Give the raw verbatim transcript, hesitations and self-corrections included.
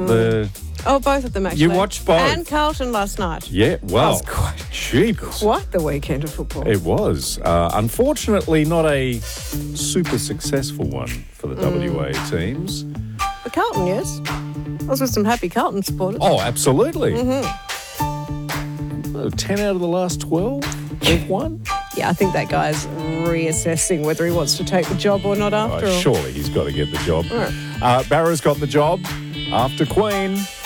The Oh, both of them, actually. You watched both? And Carlton last night. Yeah, well, was quite- jeepers. What the weekend of football. It was. Uh, unfortunately, not a super successful one for the W A teams. But Carlton, yes. I was with some happy Carlton supporters. Oh, absolutely. Mm-hmm. Uh, ten out of the last twelve they've won. Yeah, I think that guy's reassessing whether he wants to take the job or not after Oh, all. surely he's got to get the job. All right. Uh, Barra's got the job after Queen.